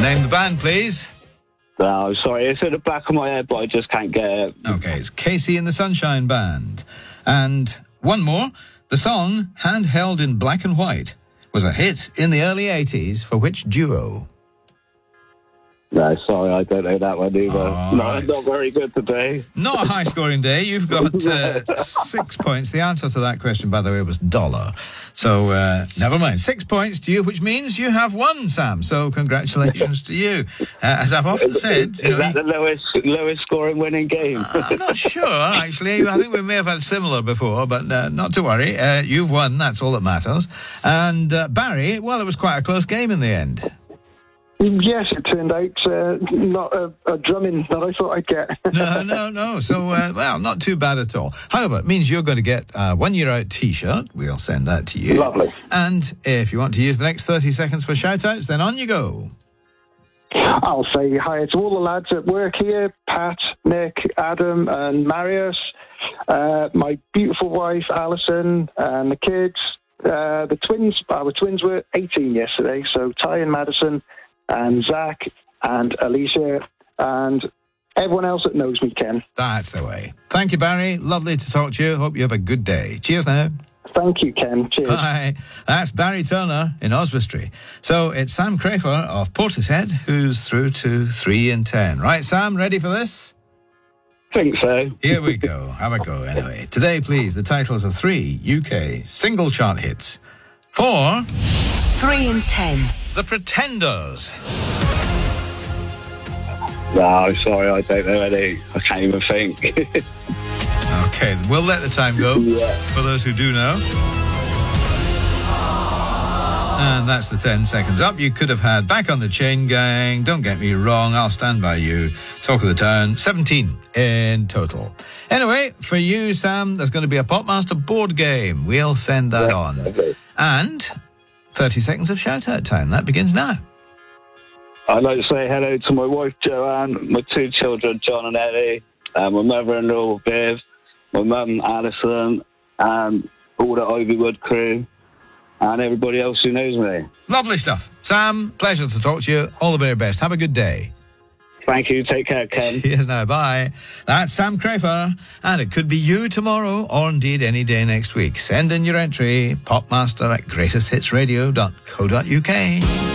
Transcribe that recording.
Name the band, please. Oh, sorry, it's at the back of my head, but I just can't get it. Okay, it's Casey and the Sunshine Band. And one more. The song, Handheld in Black and White, was a hit in the early 80s for which duo? No, sorry, I don't know that one either. Oh, no, right. not very good today. Not a high-scoring day. You've got 6 points. The answer to that question, by the way, was dollar. So, never mind. 6 points to you, which means you have won, Sam. So, congratulations to you. As I've often said... Is that the lowest scoring winning game? I'm not sure, actually. I think we may have had similar before, but not to worry. You've won. That's all that matters. And Barry, well, it was quite a close game in the end. Yes, it turned out not a drumming that I thought I'd get. No. So, well, not too bad at all. However, it means you're going to get a 1 year out T-shirt. We'll send that to you. Lovely. And if you want to use the next 30 seconds for shout-outs, then on you go. I'll say hi to all the lads at work here, Pat, Nick, Adam and Marius, my beautiful wife, Alison, and the kids. The twins, our twins were 18 yesterday, so Ty and Madison, and Zach and Alicia and everyone else that knows me, Ken. That's the way. Thank you, Barry. Lovely to talk to you. Hope you have a good day. Cheers now. Thank you, Ken. Cheers. Bye. That's Barry Turner in Oswestry. So it's Sam Crafer of Portishead who's through to 3 in 10. Right, Sam, ready for this? Think so. Here we go. Have a go anyway. Today, please, the titles of 3 UK single chart hits. For 3 in 10. The Pretenders. No, sorry, I don't know any. I can't even think. Okay, we'll let the time go for those who do know. And that's the 10 seconds up. You could have had Back on the Chain Gang, Don't Get Me Wrong, I'll Stand By You, Talk of the Town, 17 in total. Anyway, for you, Sam, there's going to be a Popmaster board game. We'll send that on. Okay. And 30 seconds of shout-out time. That begins now. I'd like to say hello to my wife, Joanne, my 2 children, John and Eddie, my mother-in-law, Viv, my mum, Alison, and all the Ivywood crew, and everybody else who knows me. Lovely stuff. Sam, pleasure to talk to you. All the very best. Have a good day. Thank you. Take care, Ken. Cheers now. Bye. That's Sam Crafer. And it could be you tomorrow or indeed any day next week. Send in your entry, popmaster@greatesthitsradio.co.uk.